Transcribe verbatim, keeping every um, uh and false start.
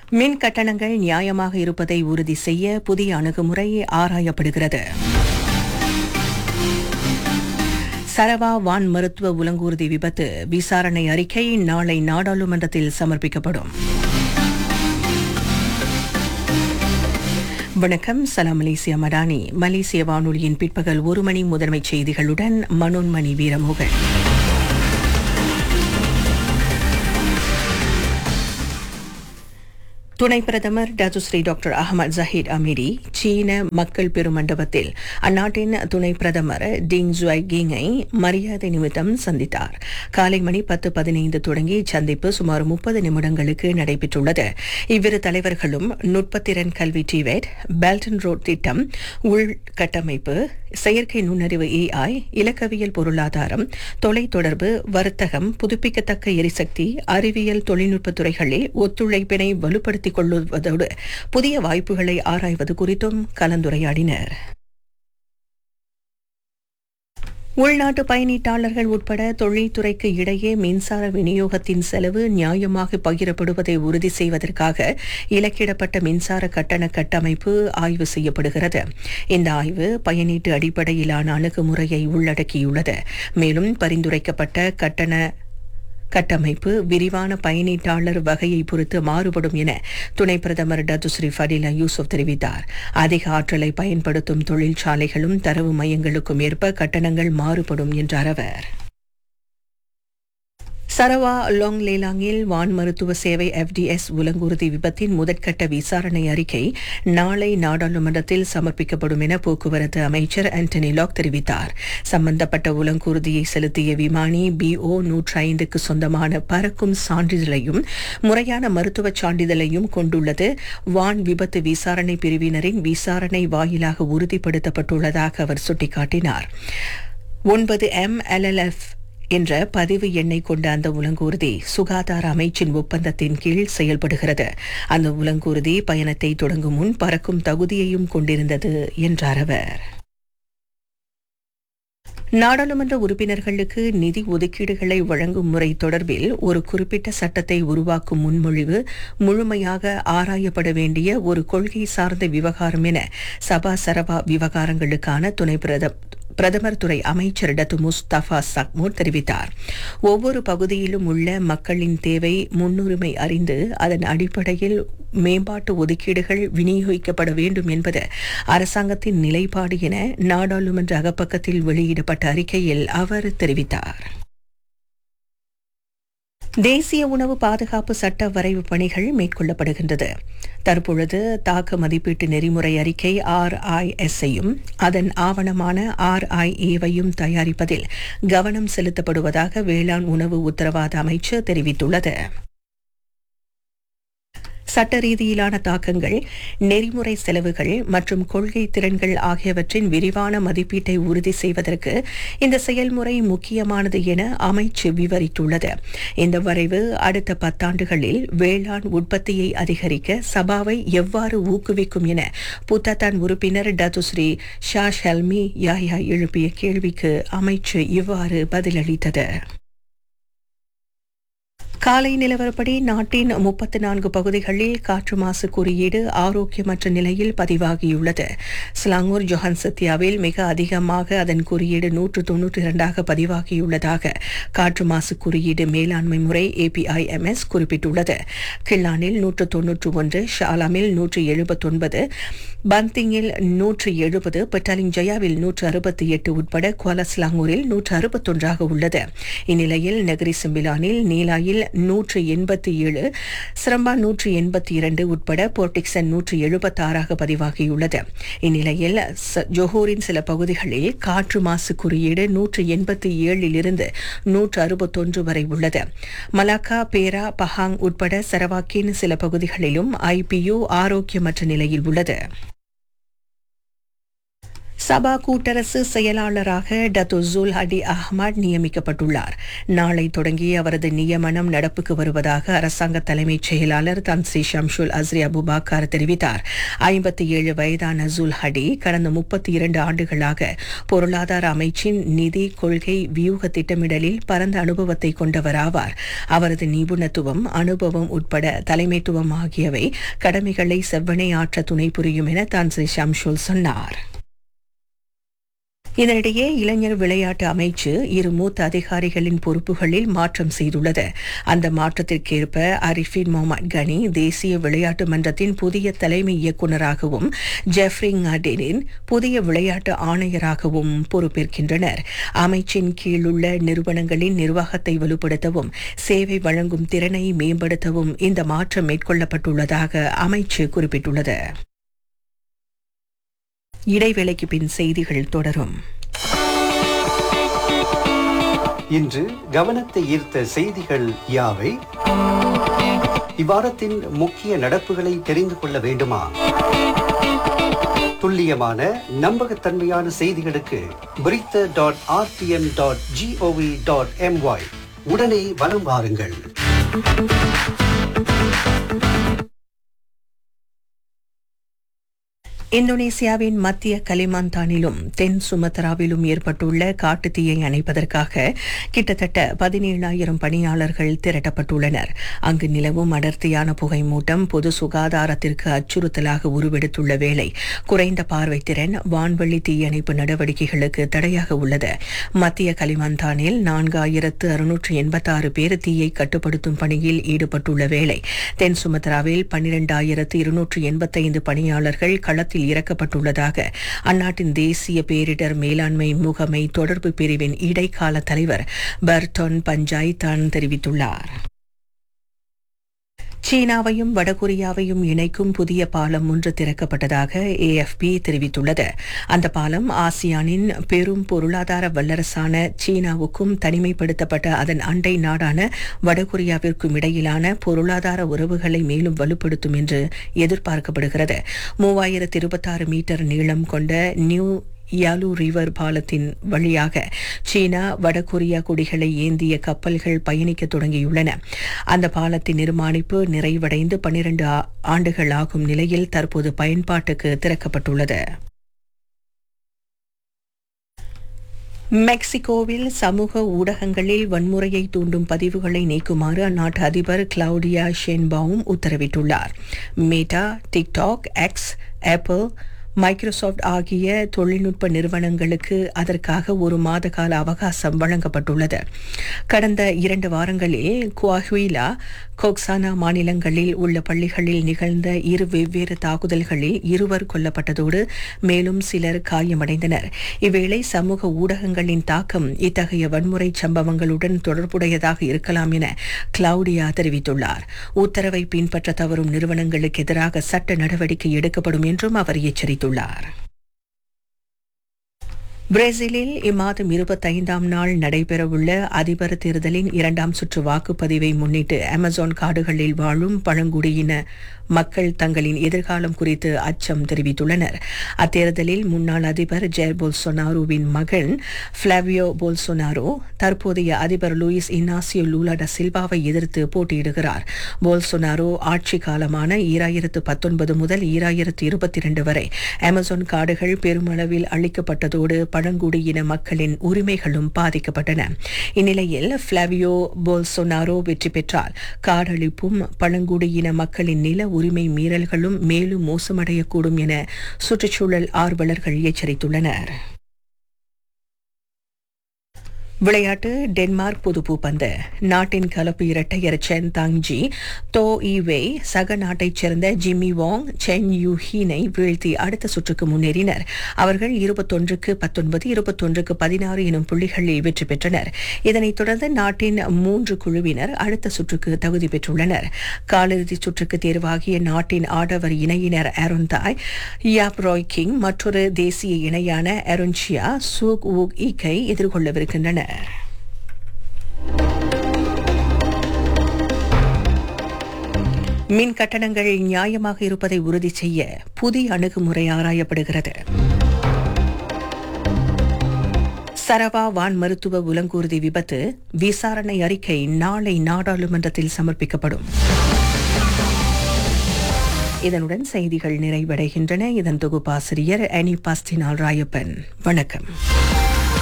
மின் கட்டணங்கள் நியாயமாக இருப்பதை உறுதி செய்ய புதிய அணுகுமுறை ஆராயப்படுகிறது. சரவா வான் மருத்துவ உலங்கூர்தி விபத்து விசாரணை அறிக்கை நாளை நாடாளுமன்றத்தில் சமர்ப்பிக்கப்படும். வணக்கம், சலாம் மலேசியா மடானி. மலேசிய வானொலியின் பிற்பகல் ஒரு மணி முதன்மைச் செய்திகளுடன் மனோன்மணி வீரமோகன். துணை பிரதமர் Datuk Seri doctor Ahmed Zaheer Amiri சீன மக்கள் பெருமண்டபத்தில் அந்நாட்டின் துணை பிரதமர் டிங் ஜுவாய் கிங்கை மரியாதை நிமித்தம் சந்தித்தார். காலை மணி பத்து பதினைந்து தொடங்கி இச்சந்திப்பு சுமார் முப்பது நிமிடங்களுக்கு நடைபெற்றுள்ளது. இவ்விரு தலைவர்களும் நுட்பத்திறன் கல்வி டிவேட், பெல்டன் ரோட் திட்டம், உள்கட்டமைப்பு, செயற்கை நுண்ணறிவு ஏஐ, இலக்கவியல் பொருளாதாரம், தொலைத்தொடர்பு, வர்த்தகம், புதுப்பிக்கத்தக்க எரிசக்தி, அறிவியல் தொழில்நுட்ப துறைகளில் ஒத்துழைப்பினை வலுப்படுத்தி கொள்வதோடு புதிய வாய்ப்புகளை ஆராய்வது குறித்தும் கலந்துரையாடினர். உள்நாட்டு பயணீட்டாளர்கள் உட்பட தொழில்துறைக்கு இடையே மின்சார விநியோகத்தின் செலவு நியாயமாக பகிரப்படுவதை உறுதி செய்வதற்காக இலக்கிடப்பட்ட மின்சார கட்டண கட்டமைப்பு ஆய்வு செய்யப்படுகிறது. இந்த ஆய்வு பயனீட்டு அடிப்படையிலான அணுகுமுறையை உள்ளடக்கியுள்ளது. மேலும் பரிந்துரைக்கப்பட்ட கட்டண கட்டமைப்பு விரிவான பயனீட்டாளர் வகையை பொறுத்து மாறுபடும் என துணை பிரதமர் டத்துஸ்ரீ ஃபடிலா யூசுப் தெரிவித்தார். அதிக ஆற்றலை பயன்படுத்தும் தொழிற்சாலைகளும் தரவு மையங்களுக்கும் ஏற்ப கட்டணங்கள் மாறுபடும் என்றார் அவர். சரவா லாங் லேலாங்கில் வான் மருத்துவ சேவை எஃப்டிஎஸ் உலங்கூர்தி விபத்தின் முதற்கட்ட விசாரணை அறிக்கை நாளை நாடாளுமன்றத்தில் சமர்ப்பிக்கப்படும் என போக்குவரத்து அமைச்சர் ஆண்டனி லாக் தெரிவித்தார். சம்பந்தப்பட்ட உலங்கூர்தியை செலுத்திய விமானி பிஓ நூற்றி ஐந்துக்கு சொந்தமான பறக்கும் சான்றிதழையும் முறையான மருத்துவ சான்றிதழையும் கொண்டுள்ளது வான் விபத்து விசாரணை பிரிவினரின் விசாரணை வாயிலாக உறுதிப்படுத்தப்பட்டுள்ளதாக அவர் சுட்டிக்காட்டினார். ஒன்பது எம் எல்எல்எஃப் என்ற பதிவு எண்ணை கொண்ட அந்த உலங்கூர்தி சுகாதார அமைச்சின் ஒப்பந்தத்தின் கீழ் செயல்படுகிறது. அந்த உலங்கூர்தி பயணத்தை தொடங்கும் முன் பறக்கும் தகுதியையும் கொண்டிருந்தது என்றார் அவர். நாடாளுமன்ற உறுப்பினர்களுக்கு நிதி ஒதுக்கீடுகளை வழங்கும் முறை தொடர்பில் ஒரு குறிப்பிட்ட சட்டத்தை உருவாக்கும் முன்மொழிவு முழுமையாக ஆராயப்பட வேண்டிய ஒரு கொள்கை சார்ந்த விவகாரம் என சபா சரவா விவகாரங்களுக்கான துணை பிரதமர் துறை அமைச்சர் டத்து முஸ்தபா சக்மூர் தெரிவித்தார். ஒவ்வொரு பகுதியிலும் உள்ள மக்களின் தேவை முன்னுரிமை அறிந்து அதன் அடிப்படையில் மேம்பாட்டு ஒதுக்கீடுகள் விநியோகிக்கப்பட வேண்டும் என்பது அரசாங்கத்தின் நிலைப்பாடு என நாடாளுமன்ற அகப்பக்கத்தில் வெளியிடப்பட்ட அறிக்கையில் அவர் தெரிவித்தார். தேசிய உணவு பாதுகாப்பு சட்ட வரைவு பணிகள் மேற்கொள்ளப்படுகின்றது. தற்பொழுது தாக்க மதிப்பீட்டு நெறிமுறை அறிக்கை ஆர்ஐஎஸ்ஐயும் அதன் ஆவணமான ஆர்ஐஏவையும் தயாரிப்பதில் கவனம் செலுத்தப்படுவதாக வேளாண் உணவு உத்தரவாத அமைச்சு தெரிவித்துள்ளது. சட்ட ரீதியிலான தாக்கங்கள், நெறிமுறை செலவுகள் மற்றும் கொள்கை திறன்கள் ஆகியவற்றின் விரிவான மதிப்பீட்டை உறுதி செய்வதற்கு இந்த செயல்முறை முக்கியமானது என அமைச்சு விவரித்துள்ளது. இந்த வரைவு அடுத்த பத்தாண்டுகளில் வேளாண் உற்பத்தியை அதிகரிக்க சபாவை எவ்வாறு ஊக்குவிக்கும் என புத்ததான் உறுப்பினர் டத்துஸ்ரீ ஷா ஷல்மி யாயா எழுப்பிய கேள்விக்கு அமைச்சு இவ்வாறு பதிலளித்தது. காலை நிலவரப்படி நாட்டின் முப்பத்தி நான்கு பகுதிகளில் காற்று மாசு குறியீடு ஆரோக்கியமற்ற நிலையில் பதிவாகியுள்ளது. ஸ்லாங்கூர் ஜொஹன்சத்தியாவில் மிக அதிகமாக அதன் குறியீடு நூற்று தொன்னூற்றி இரண்டாக பதிவாகியுள்ளதாக காற்று மாசு குறியீடு மேலாண்மை முறை ஏபிஐஎம்எஸ் குறிப்பிட்டுள்ளது. கில்லானில் நூற்று தொன்னூற்று ஒன்று, ஷாலாமில் நூற்று எழுபத்தொன்பது, பந்திங்கில் நூற்று எழுபது, பெட்டாலிங் ஜயாவில் நூற்று அறுபத்தி எட்டு உட்பட குவாலஸ்லாங்கூரில் நூற்று அறுபத்தொன்றாக உள்ளது. இந்நிலையில் நெகிரி சிம்பிலானில், நீலாயில் நூற்று எண்பத்தி ஏழு, சிரம்பா நூற்று எண்பத்தி இரண்டு உட்பட போர்டிக்சன் நூற்று எழுபத்தி ஆறாக பதிவாகியுள்ளது. இந்நிலையில் ஜோஹோரின் சில பகுதிகளில் காற்று மாசு குறியீடு நூற்று எண்பத்தி ஏழிலிருந்து நூற்று அறுபத்தொன்று வரை உள்ளது. மலாக்கா, பேரா, பஹாங் உட்பட சரவாக்கின் சில பகுதிகளிலும் ஐபியு ஆரோக்கியமற்ற நிலையில் உள்ளது. சபா கூட்டரசு செயலாளராக டத்து ஜுல் ஹடி அஹ்மத் நியமிக்கப்பட்டுள்ளார். நாளை தொடங்கி அவரது நியமனம் நடப்புக்கு வருவதாக அரசாங்க தலைமைச் செயலாளர் தன்சி ஷம்ஷுல் அஸ்ரி அபுபாக்கர் தெரிவித்தார். ஐம்பத்தி ஏழு வயதான ஜுல் ஹடி கடந்த முப்பத்தி இரண்டு ஆண்டுகளாக பொருளாதார அமைச்சின் நிதி கொள்கை வியூக திட்டமிடலில் பரந்த அனுபவத்தை கொண்டவராவார். அவரது நிபுணத்துவம், அனுபவம் உட்பட தலைமைத்துவம் ஆகியவை கடமைகளை செவ்வனே ஆற்ற துணை புரியும் என தன்சி ஷம்ஷுல் சொன்னார். இதனிடையே இளைஞர் விளையாட்டு அமைச்சு இரு மூத்த அதிகாரிகளின் பொறுப்புகளில் மாற்றம் செய்துள்ளது. அந்த மாற்றத்திற்கேற்ப அரிஃபின் முகமது கனி தேசிய விளையாட்டு மன்றத்தின் புதிய தலைமை இயக்குநராகவும் ஜெஃப்ரிங் அடேனின் புதிய விளையாட்டு ஆணையராகவும் பொறுப்பேற்கின்றனர். அமைச்சின் கீழுள்ள நிறுவனங்களின் நிர்வாகத்தை வலுப்படுத்தவும் சேவை வழங்கும் திறனை மேம்படுத்தவும் இந்த மாற்றம் மேற்கொள்ளப்பட்டுள்ளதாக அமைச்சு குறிப்பிட்டுள்ளது. இடைவேளைக்கு பின் செய்திகள் தொடரும். இன்று கவனத்தை ஈர்த்த செய்திகள் யாவை? இவ்வாரத்தின் முக்கிய நடப்புகளை தெரிந்து கொள்ள வேண்டுமா? துல்லியமான நம்பகத்தன்மையான செய்திகளுக்கு பிரித்த dot RTM dot gov dot MY உடனே வலம் வாருங்கள். இந்தோனேசியாவின் மத்திய கலிமாந்தானிலும் தென் சுமத்ராவிலும் ஏற்பட்டுள்ள காட்டுத்தீயை அணைப்பதற்காக கிட்டத்தட்ட பதினேழாயிரம் பணியாளர்கள் திரட்டப்பட்டுள்ளனர். அங்கு நிலவும் அடர்த்தியான புகை மூட்டம் பொது சுகாதாரத்திற்கு அச்சுறுத்தலாக உருவெடுத்துள்ள வேளை குறைந்த பார்வை திறன் வான்வெளி தீயணைப்பு நடவடிக்கைகளுக்கு தடையாக உள்ளது. மத்திய கலிமாந்தானில் நான்காயிரத்து அறுநூற்று எண்பத்தாறு பேர் தீயை கட்டுப்படுத்தும் பணியில் ஈடுபட்டுள்ள வேளை தென் சுமத்ராவில் பன்னிரண்டாயிரத்து இருநூற்று எண்பத்தைந்து பணியாளர்கள் களத்தில் இறக்கப்பட்டுள்ளதாக அந்நாட்டின் தேசிய பேரிடர் மேலாண்மை முகமை தொடர்பு பிரிவின் இடைக்கால தலைவர் பர்டோன் பஞ்சாய்தான் தெரிவித்துள்ளார். சீனாவையும் வடகொரியாவையும் இணைக்கும் புதிய பாலம் ஒன்று திறக்கப்பட்டதாக ஏஎஃப்பி தெரிவித்துள்ளது. அந்த பாலம் ஆசியானின் பெரும் பொருளாதார வல்லரசான சீனாவுக்கும் தனிமைப்படுத்தப்பட்ட அதன் அண்டை நாடான வடகொரியாவிற்கும் இடையிலான பொருளாதார உறவுகளை மேலும் வலுப்படுத்தும் என்று எதிர்பார்க்கப்படுகிறது. மூவாயிரத்து இருபத்தாறு மீட்டர் நீளம் கொண்ட நியூ யாலு ரிவர் பாலத்தின் வழியாக சீனா வடகொரியா கொடிகளை ஏந்திய கப்பல்கள் பயணிக்க தொடங்கியுள்ளன. அந்த பாலத்தின் நிர்மாணிப்பு நிறைவடைந்து பன்னிரண்டு ஆண்டுகள் ஆகும் நிலையில் தற்போது பயன்பாட்டுக்கு திறக்கப்பட்டுள்ளது. மெக்சிகோவில் சமூக ஊடகங்களில் வன்முறையை தூண்டும் பதிவுகளை நீக்குமாறு அந்நாட்டு அதிபர் கிளவுடியா ஷென்பாவும் உத்தரவிட்டுள்ளார். மேட்டா, டிக்டாக், எக்ஸ், ஆப்பிள், மைக்ரோசாப்ட் ஆகிய தொழில்நுட்ப நிறுவனங்களுக்கு அதற்காக ஒரு மாத கால அவகாசம் வழங்கப்பட்டுள்ளது. கடந்த இரண்டு வாரங்களில் குவாஹுயிலா, கொக்சானா மாநிலங்களில் உள்ள பள்ளிகளில் நிகழ்ந்த இரு வெவ்வேறு தாக்குதல்களில் இருவர் கொல்லப்பட்டதோடு மேலும் சிலர் காயமடைந்தனர். இவ்வேளை சமூக ஊடகங்களின் தாக்கம் இத்தகைய வன்முறை சம்பவங்களுடன் தொடர்புடையதாக இருக்கலாம் என கிளவுடியா தெரிவித்துள்ளார். உத்தரவை பின்பற்ற தவறும் நிறுவனங்களுக்கு எதிராக சட்ட நடவடிக்கை எடுக்கப்படும் என்றும் அவர் எச்சரித்துள்ளார். பிரேசிலில் இம்மாதம் இருபத்தைந்தாம் நாள் நடைபெறவுள்ள அதிபர் தேர்தலின் இரண்டாம் சுற்று வாக்குப்பதிவை முன்னிட்டு அமேசான் காடுகளில் வாழும் பழங்குடியின மக்கள் தங்களின் எதிர்காலம் குறித்து அச்சம் தெரிவித்துள்ளனர். அத்தேர்தலில் முன்னாள் அதிபர் ஜெயர் போல்சோனாரோவின் மகன் பிளாவியோ போல்சோனாரோ தற்போதைய அதிபர் லூயிஸ் இனாசியோ லூலா ட சில்வாவை எதிர்த்து போட்டியிடுகிறார். போல்சோனாரோ ஆட்சி காலமான ஈராயிரத்து பத்தொன்பது முதல் ஈராயிரத்து இருபத்தி இரண்டு வரை அமேசான் காடுகள் பெருமளவில் அளிக்கப்பட்டதோடு பழங்குடியின மக்களின் உரிமைகளும் பாதிக்கப்பட்டன. இந்நிலையில் பிளாவியோ போல்சோனாரோ வெற்றி பெற்றால் காடழிப்பும் பழங்குடியின மக்களின் நில உரிமை மீறல்களும் மேலும் மோசமடையக்கூடும் என சுற்றுச்சூழல் ஆர்வலர்கள் எச்சரித்துள்ளனர். விளையாட்டு. டென்மார்க் புதுப்பூப்பந்து. நாட்டின் கலப்பு இரட்டையர் சென் தாங்ஜி தோ ஈவே சக நாட்டைச் சேர்ந்த ஜிம்மி வாங் சென் யூ ஹீனை வீழ்த்தி அடுத்த சுற்றுக்கு முன்னேறினர். அவர்கள் இருபத்தொன்றுக்கு பத்தொன்பது இருபத்தொன்றுக்கு பதினாறு எனும் புள்ளிகளில் வெற்றி பெற்றனர். இதனைத் தொடர்ந்து நாட்டின் மூன்று குழுவினர் அடுத்த சுற்றுக்கு தகுதி பெற்றுள்ளனர். காலிறுதிச் சுற்றுக்கு தேர்வாகிய நாட்டின் ஆடவர் இணையினர் ஆரோன்தாய் யாப் ராய் கிங் மற்றொரு தேசிய இணையான அருன்சியா சூக் வூக் ஈக்கை எதிர்கொள்ளவிருக்கின்றனர். மின் கட்டணங்கள் நியாயமாக இருப்பதை உறுதி செய்ய புதிய அணுகுமுறை ஆராயப்படுகிறது. சரவா வான் மருத்துவ உலங்கூர்தி விபத்து விசாரணை அறிக்கை நாளை நாடாளுமன்றத்தில் சமர்ப்பிக்கப்படும். இதனுடன் செய்திகள் நிறைவடைகின்றன. இதன் தொகுப்பாசிரியர் அனி பாஸ்டினால் ராயப்பன். வணக்கம்.